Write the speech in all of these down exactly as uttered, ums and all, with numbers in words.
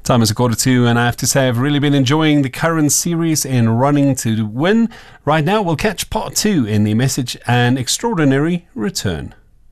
Time is a quarter to, and I have to say I've really been enjoying the current series in Running to Win. Right now we'll catch part two in the message, An Extraordinary Return.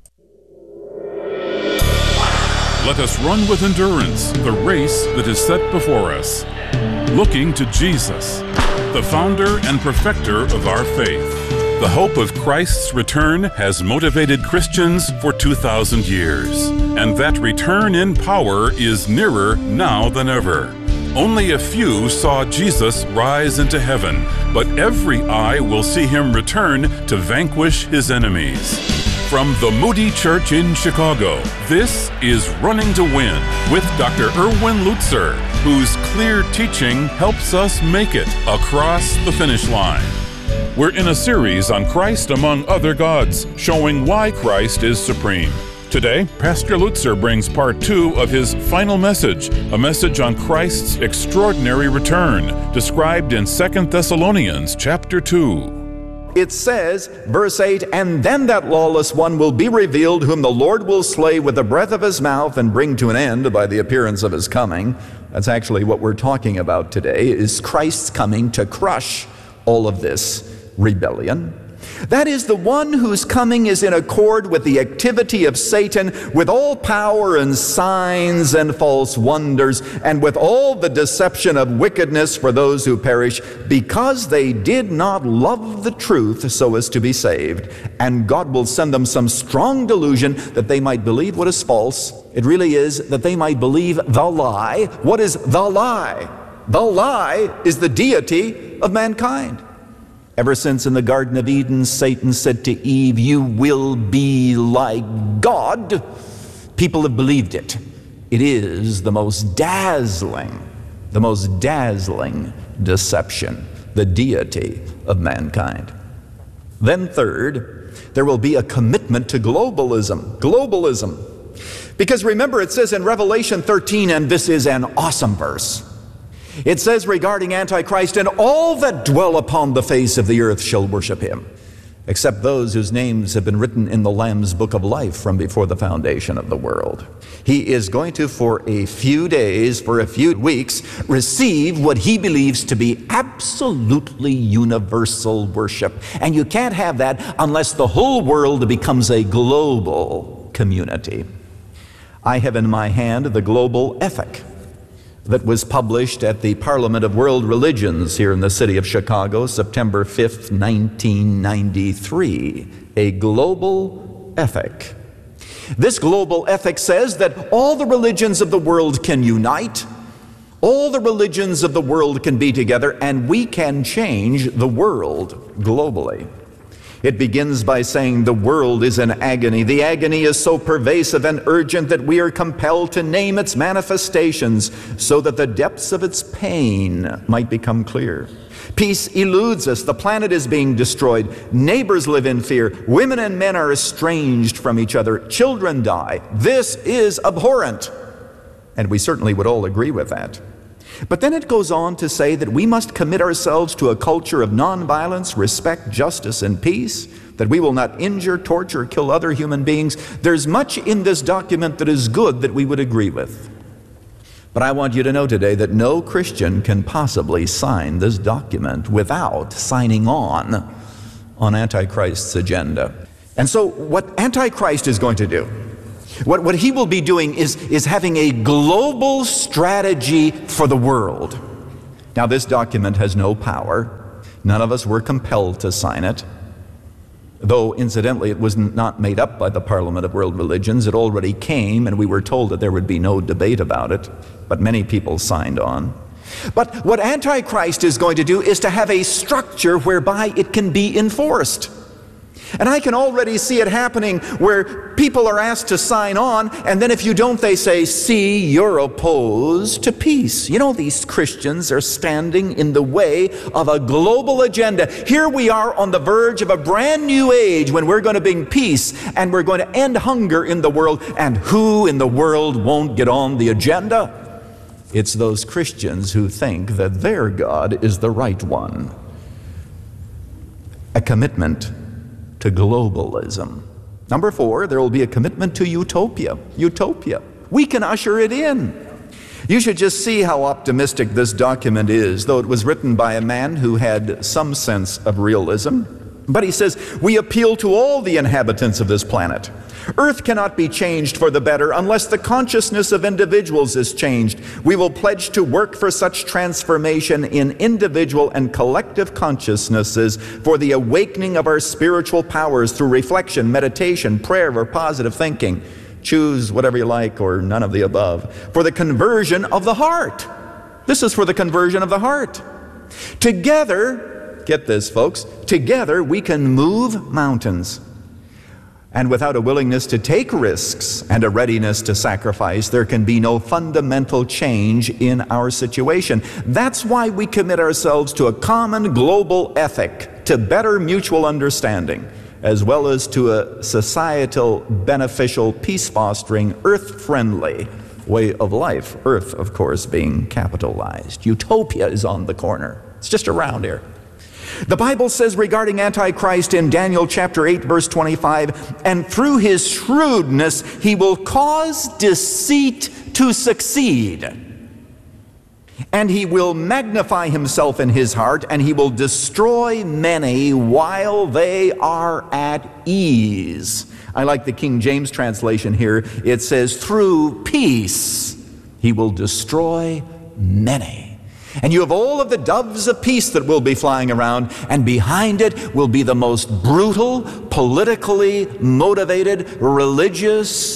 Let us run with endurance the race that is set before us, looking to Jesus, the founder and perfecter of our faith. The hope of Christ's return has motivated Christians for two thousand years, and that return in power is nearer now than ever. Only a few saw Jesus rise into heaven, but every eye will see him return to vanquish his enemies. From the Moody Church in Chicago, this is Running to Win with Doctor Erwin Lutzer, whose clear teaching helps us make it across the finish line. We're in a series on Christ among other gods, showing why Christ is supreme. Today, Pastor Lutzer brings part two of his final message, a message on Christ's extraordinary return, described in Second Thessalonians chapter two. It says, verse eight, "And then that lawless one will be revealed, whom the Lord will slay with the breath of his mouth and bring to an end by the appearance of his coming." That's actually what we're talking about today, is Christ's coming to crush all of this rebellion. That is, the one whose coming is in accord with the activity of Satan, with all power and signs and false wonders, and with all the deception of wickedness for those who perish, because they did not love the truth so as to be saved. And God will send them some strong delusion that they might believe what is false. It really is that they might believe the lie. What is the lie? The lie is the deity of mankind. Ever since in the Garden of Eden, Satan said to Eve, "You will be like God," people have believed it. It is the most dazzling, the most dazzling deception, the deity of mankind. Then third, there will be a commitment to globalism. Globalism. Because remember, it says in Revelation thirteen, and this is an awesome verse, it says regarding Antichrist, "And all that dwell upon the face of the earth shall worship him, except those whose names have been written in the Lamb's book of life from before the foundation of the world." He is going to, for a few days, for a few weeks, receive what he believes to be absolutely universal worship. And you can't have that unless the whole world becomes a global community. I have in my hand the global ethic that was published at the Parliament of World Religions here in the city of Chicago, September fifth, nineteen ninety-three. A global ethic. This global ethic says that all the religions of the world can unite, all the religions of the world can be together, and we can change the world globally. It begins by saying the world is in agony. The agony is so pervasive and urgent that we are compelled to name its manifestations so that the depths of its pain might become clear. Peace eludes us. The planet is being destroyed. Neighbors live in fear. Women and men are estranged from each other. Children die. This is abhorrent. And we certainly would all agree with that. But then it goes on to say that we must commit ourselves to a culture of nonviolence, respect, justice, and peace, that we will not injure, torture, kill other human beings. There's much in this document that is good that we would agree with. But I want you to know today that no Christian can possibly sign this document without signing on on Antichrist's agenda. And so what Antichrist is going to do, What, what he will be doing is, is having a global strategy for the world. Now, this document has no power. None of us were compelled to sign it. Though, incidentally, it was not made up by the Parliament of World Religions. It already came, and we were told that there would be no debate about it. But many people signed on. But what Antichrist is going to do is to have a structure whereby it can be enforced. And I can already see it happening where people are asked to sign on, and then if you don't, they say, "See, you're opposed to peace." You know, these Christians are standing in the way of a global agenda. Here we are on the verge of a brand new age when we're going to bring peace and we're going to end hunger in the world. And who in the world won't get on the agenda? It's those Christians who think that their God is the right one. A commitment to globalism. Number four, there will be a commitment to utopia. Utopia. We can usher it in. You should just see how optimistic this document is, though it was written by a man who had some sense of realism. But he says, we appeal to all the inhabitants of this planet. Earth cannot be changed for the better unless the consciousness of individuals is changed. We will pledge to work for such transformation in individual and collective consciousnesses for the awakening of our spiritual powers through reflection, meditation, prayer, or positive thinking. Choose whatever you like or none of the above. For the conversion of the heart. This is for the conversion of the heart. Together, get this folks, together we can move mountains. And without a willingness to take risks and a readiness to sacrifice, there can be no fundamental change in our situation. That's why we commit ourselves to a common global ethic, to better mutual understanding, as well as to a societal, beneficial, peace-fostering, earth-friendly way of life. Earth, of course, being capitalized. Utopia is on the corner. It's just around here. The Bible says regarding Antichrist in Daniel chapter eight, verse twenty-five, and through his shrewdness he will cause deceit to succeed. And he will magnify himself in his heart, and he will destroy many while they are at ease. I like the King James translation here. It says, through peace he will destroy many. And you have all of the doves of peace that will be flying around, and behind it will be the most brutal, politically motivated, religious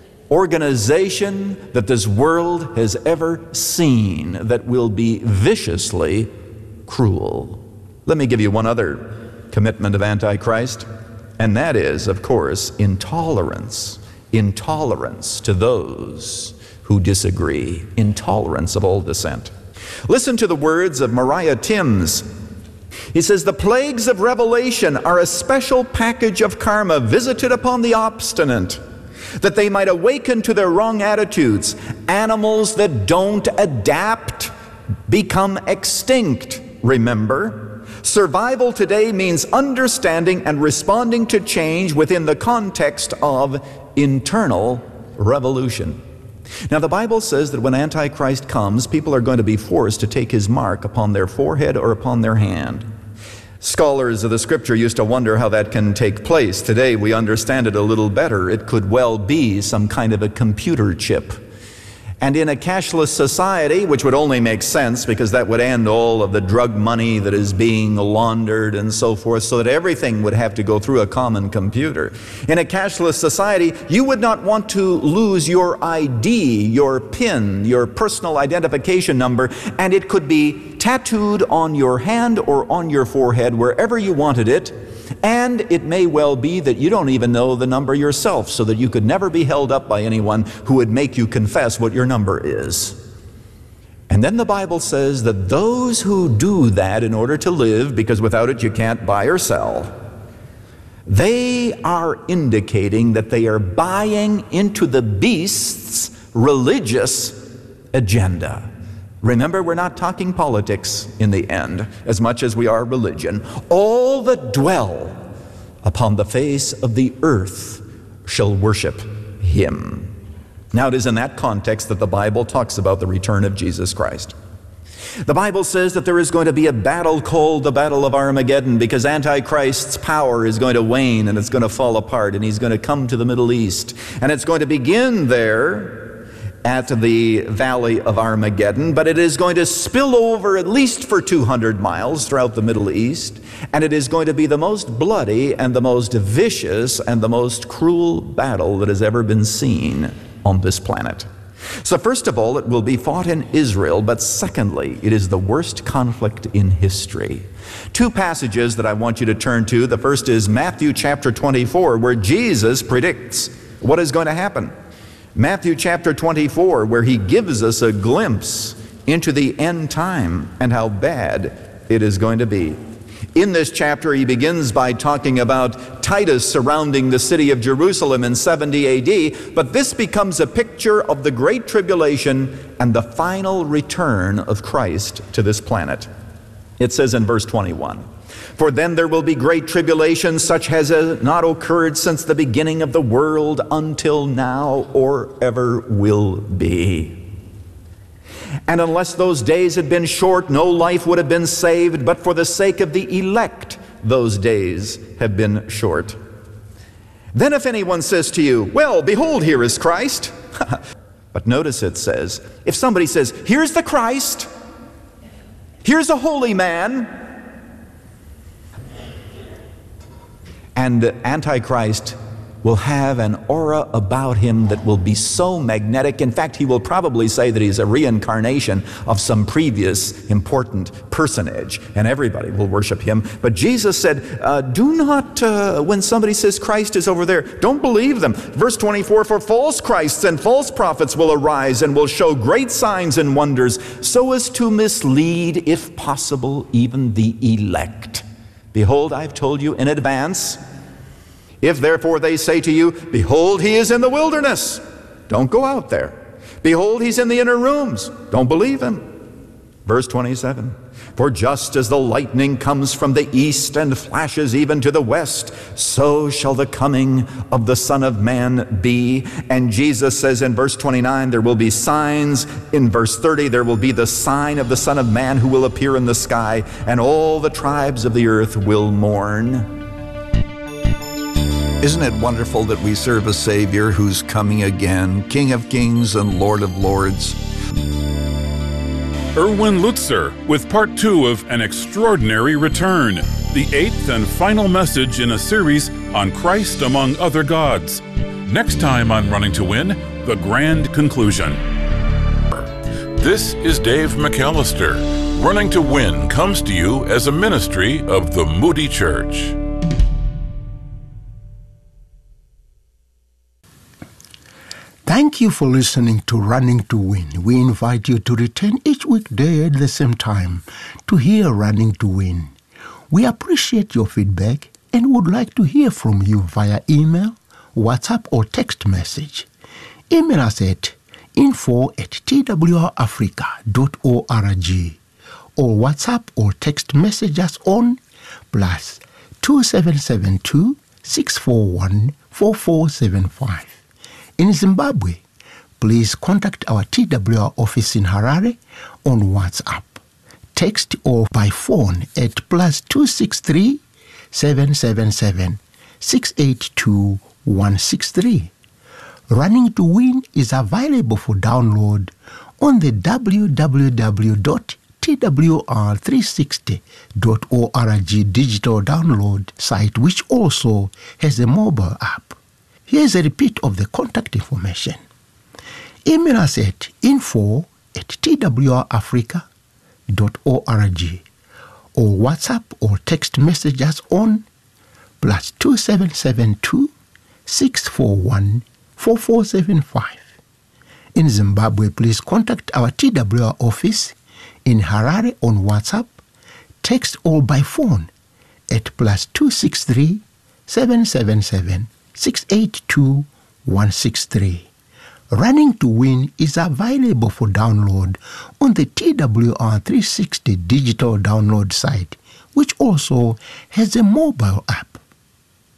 organization that this world has ever seen, that will be viciously cruel. Let me give you one other commitment of Antichrist, and that is, of course, intolerance. Intolerance to those who disagree. Intolerance of all dissent. Listen to the words of Mariah Timms. He says, the plagues of Revelation are a special package of karma visited upon the obstinate, that they might awaken to their wrong attitudes. Animals that don't adapt become extinct, remember? Survival today means understanding and responding to change within the context of internal revolution. Now, the Bible says that when Antichrist comes, people are going to be forced to take his mark upon their forehead or upon their hand. Scholars of the Scripture used to wonder how that can take place. Today, we understand it a little better. It could well be some kind of a computer chip. And in a cashless society, which would only make sense because that would end all of the drug money that is being laundered and so forth, so that everything would have to go through a common computer. In a cashless society, you would not want to lose your I D, your PIN, your personal identification number, and it could be tattooed on your hand or on your forehead wherever you wanted it. And it may well be that you don't even know the number yourself, so that you could never be held up by anyone who would make you confess what your number is. And then the Bible says that those who do that in order to live, because without it you can't buy or sell, they are indicating that they are buying into the beast's religious agenda. Remember, we're not talking politics in the end, as much as we are religion. All that dwell upon the face of the earth shall worship him. Now, it is in that context that the Bible talks about the return of Jesus Christ. The Bible says that there is going to be a battle called the Battle of Armageddon, because Antichrist's power is going to wane and it's going to fall apart, and he's going to come to the Middle East. And it's going to begin there at the Valley of Armageddon, but it is going to spill over at least for two hundred miles throughout the Middle East, and it is going to be the most bloody and the most vicious and the most cruel battle that has ever been seen on this planet. So first of all, it will be fought in Israel, but secondly, it is the worst conflict in history. Two passages that I want you to turn to. The first is Matthew chapter twenty-four, where Jesus predicts what is going to happen. Matthew chapter twenty-four, where he gives us a glimpse into the end time and how bad it is going to be. In this chapter, he begins by talking about Titus surrounding the city of Jerusalem in seventy A D, but this becomes a picture of the Great Tribulation and the final return of Christ to this planet. It says in verse twenty-one, for then there will be great tribulation, such as has not occurred since the beginning of the world until now, or ever will be. And unless those days had been short, no life would have been saved, but for the sake of the elect, those days have been short. Then if anyone says to you, well, behold, here is Christ. But notice it says, if somebody says, here's the Christ, here's a holy man, and Antichrist will have an aura about him that will be so magnetic. In fact, he will probably say that he's a reincarnation of some previous important personage, and everybody will worship him. But Jesus said, uh, do not, uh, when somebody says Christ is over there, don't believe them. Verse twenty-four, for false Christs and false prophets will arise and will show great signs and wonders, so as to mislead, if possible, even the elect. Behold, I've told you in advance. If therefore they say to you, behold, he is in the wilderness, don't go out there. Behold, he's in the inner rooms, don't believe him. Verse twenty-seven, for just as the lightning comes from the east and flashes even to the west, so shall the coming of the Son of Man be. And Jesus says in verse twenty-nine, there will be signs. In verse thirty, there will be the sign of the Son of Man who will appear in the sky, and all the tribes of the earth will mourn. Isn't it wonderful that we serve a Savior who's coming again, King of Kings and Lord of Lords? Erwin Lutzer with part two of An Extraordinary Return, the eighth and final message in a series on Christ among other gods. Next time on Running to Win, the grand conclusion. This is Dave McAllister. Running to Win comes to you as a ministry of the Moody Church. Thank you for listening to Running to Win. We invite you to return each weekday at the same time to hear Running to Win. We appreciate your feedback and would like to hear from you via email, WhatsApp, or text message. Email us at info at t w r africa dot org or WhatsApp or text message us on plus two seven seven two, six four one, four four seven five. In Zimbabwe, please contact our T W R office in Harare on WhatsApp, text or by phone at plus two six three, seven seven seven, six eight two, one six three. Running to Win is available for download on the w w w dot t w r three sixty dot org digital download site, which also has a mobile app. Here's a repeat of the contact information. Email us at info at t w r africa dot org or WhatsApp or text message us on plus two seven seven two, six four one, four four seven five. In Zimbabwe, please contact our T W R office in Harare on WhatsApp, text or by phone at plus two six three, seven seven seven, six eight two, one six three. Running to Win is available for download on the T W R three sixty digital download site, which also has a mobile app.